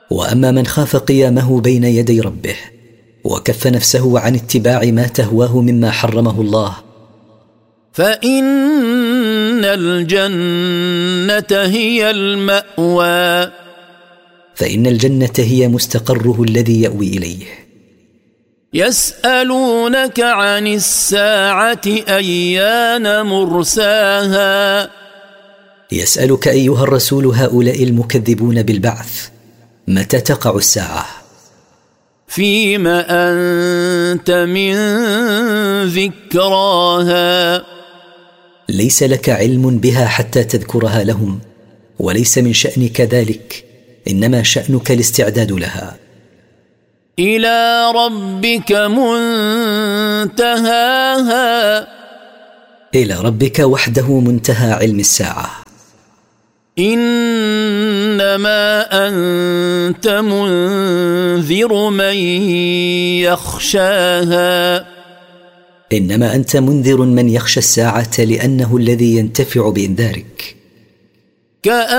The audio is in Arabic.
وأما من خاف قيامه بين يدي ربه وكف نفسه عن اتباع ما تهواه مما حرمه الله فإن الجنة هي المأوى. فإن الجنة هي مستقره الذي يأوي إليه. يسألونك عن الساعة أيان مرساها. يسألك أيها الرسول هؤلاء المكذبون بالبعث متى تقع الساعة؟ فيم أنت من ذكراها. ليس لك علم بها حتى تذكرها لهم، وليس من شأنك ذلك، إنما شأنك الاستعداد لها. إلى ربك منتهاها. إلى ربك وحده منتهى علم الساعة. إنما أنت منذر من يخشاها. إنما أنت منذر من يخشى الساعة، لأنه الذي ينتفع بإنذارك.